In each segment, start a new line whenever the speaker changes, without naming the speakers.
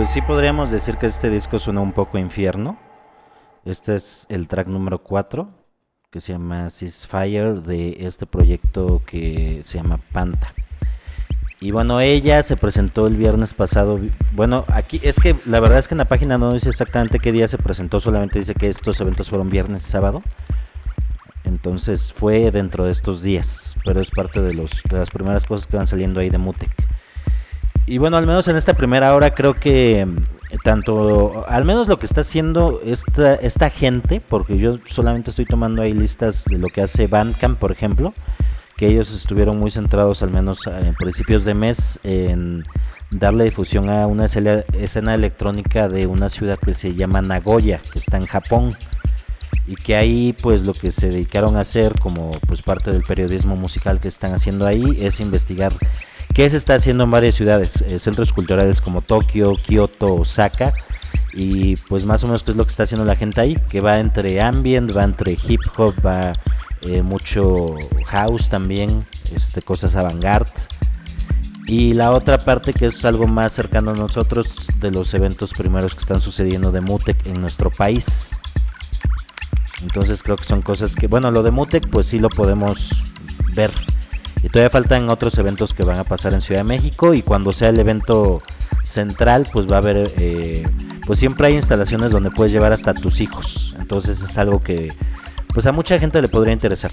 Pues sí podríamos decir que este disco suena un poco a infierno. Este es el track número 4, que se llama Ceasefire, de este proyecto que se llama Panta. Y bueno, ella se presentó el viernes pasado. Bueno, aquí es que la verdad es que en la página no dice exactamente qué día se presentó, solamente dice que estos eventos fueron viernes y sábado. Entonces fue dentro de estos días, pero es parte de las primeras cosas que van saliendo ahí de Mutec. Y bueno, al menos en esta primera hora creo que tanto, al menos lo que está haciendo esta gente, porque yo solamente estoy tomando ahí listas de lo que hace Bandcamp, por ejemplo, que ellos estuvieron muy centrados, al menos en principios de mes, en darle difusión a una escena electrónica de una ciudad que se llama Nagoya, que está en Japón, y que ahí pues lo que se dedicaron a hacer como pues parte del periodismo musical que están haciendo ahí es investigar qué se está haciendo en varias ciudades, centros culturales como Tokio, Kioto, Osaka, y pues más o menos qué es lo que está haciendo la gente ahí, que va entre ambient, va entre hip hop, va mucho house también, cosas avant-garde. Y la otra parte que es algo más cercano a nosotros, de los eventos primeros que están sucediendo de Mutec en nuestro país. Entonces creo que son cosas que, bueno, lo de Mutec pues sí lo podemos ver. Y todavía faltan otros eventos que van a pasar en Ciudad de México, y cuando sea el evento central pues va a haber, pues siempre hay instalaciones donde puedes llevar hasta tus hijos. Entonces es algo que pues a mucha gente le podría interesar.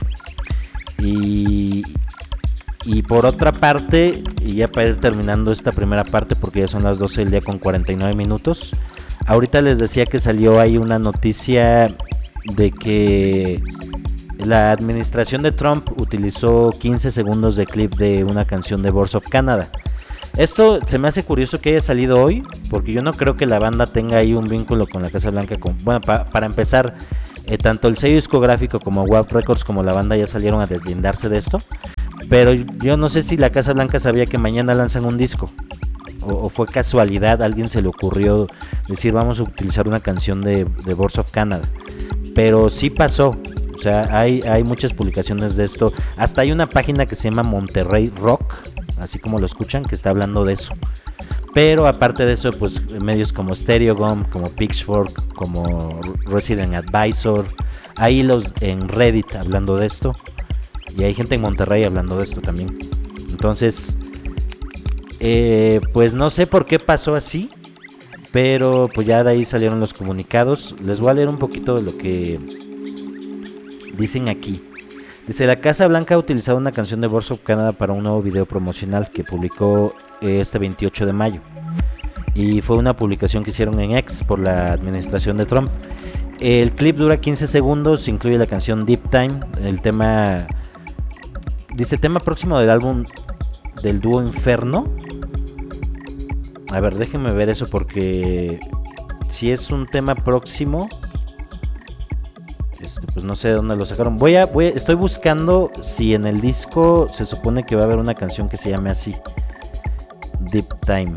Y por otra parte, y ya para ir terminando esta primera parte, porque ya son las 12 del día con 49 minutos, ahorita les decía que salió ahí una noticia de que la administración de Trump utilizó 15 segundos de clip de una canción de Boards of Canada. Esto se me hace curioso que haya salido hoy, porque yo no creo que la banda tenga ahí un vínculo con la Casa Blanca. Bueno, para empezar, tanto el sello discográfico como WAP Records como la banda ya salieron a deslindarse de esto, pero yo no sé si la Casa Blanca sabía que mañana lanzan un disco, o fue casualidad, a alguien se le ocurrió decir vamos a utilizar una canción de Boards of Canada, pero sí pasó. O sea, hay muchas publicaciones de esto. Hasta hay una página que se llama Monterrey Rock, así como lo escuchan, que está hablando de eso. Pero aparte de eso, pues medios como Stereogum, como Pitchfork, como Resident Advisor, hay hilos en Reddit hablando de esto, y hay gente en Monterrey hablando de esto también. Entonces, pues no sé por qué pasó así, pero pues ya de ahí salieron los comunicados. Les voy a leer un poquito de lo que dicen aquí. Dice: la Casa Blanca ha utilizado una canción de Boards of Canada para un nuevo video promocional que publicó este 28 de mayo. Y fue una publicación que hicieron en X por la administración de Trump. El clip dura 15 segundos, incluye la canción Deep Time, el tema, dice tema próximo del álbum del dúo Inferno. A ver, déjenme ver eso, porque si es un tema próximo, pues no sé de dónde lo sacaron. Estoy buscando si en el disco se supone que va a haber una canción que se llame así, Deep Time.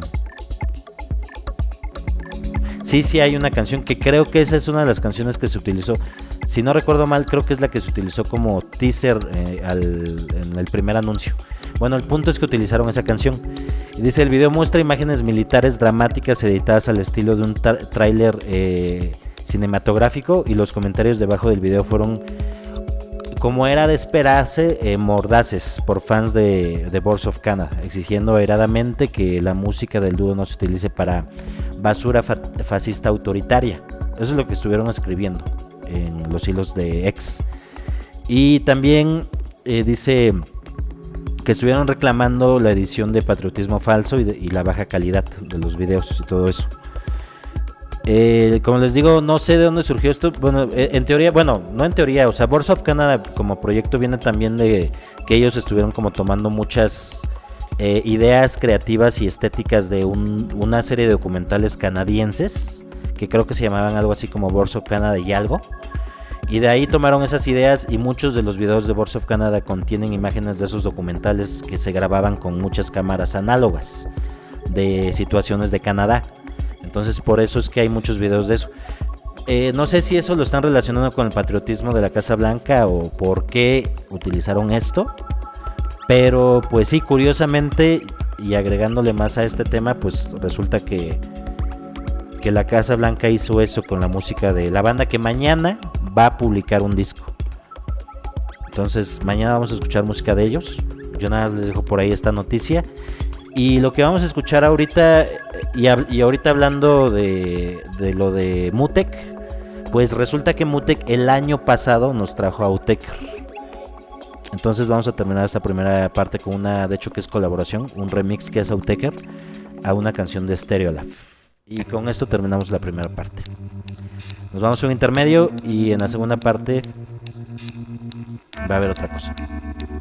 Sí hay una canción que creo que esa es una de las canciones que se utilizó. Si no recuerdo mal, creo que es la que se utilizó como teaser en el primer anuncio. Bueno, el punto es que utilizaron esa canción. Y dice: el video muestra imágenes militares dramáticas editadas al estilo de un tráiler cinematográfico, y los comentarios debajo del video fueron, como era de esperarse, mordaces por fans de Boards of Canada, exigiendo airadamente que la música del dúo no se utilice para basura fascista autoritaria. Eso es lo que estuvieron escribiendo en los hilos de X. Y también dice que estuvieron reclamando la edición de patriotismo falso y la baja calidad de los videos y todo eso. Como les digo, no sé de dónde surgió esto. Bueno, en teoría, no en teoría, o sea, Boards of Canada como proyecto viene también de que ellos estuvieron como tomando muchas ideas creativas y estéticas de una serie de documentales canadienses que creo que se llamaban algo así como Boards of Canada y algo. Y de ahí tomaron esas ideas, y muchos de los videos de Boards of Canada contienen imágenes de esos documentales que se grababan con muchas cámaras análogas de situaciones de Canadá. Entonces por eso es que hay muchos videos de eso. No sé si eso lo están relacionando con el patriotismo de la Casa Blanca o por qué utilizaron esto. Pero pues sí, curiosamente, y agregándole más a este tema, pues resulta que que la Casa Blanca hizo eso con la música de la banda que mañana va a publicar un disco. Entonces mañana vamos a escuchar música de ellos. Yo nada más les dejo por ahí esta noticia. Y lo que vamos a escuchar ahorita, y ahorita hablando de lo de Mutek, pues resulta que Mutek el año pasado nos trajo a Autechre. Entonces vamos a terminar esta primera parte con una, de hecho que es colaboración, un remix que es Autechre a una canción de Stereolab. Y con esto terminamos la primera parte. Nos vamos a un intermedio y en la segunda parte va a haber otra cosa.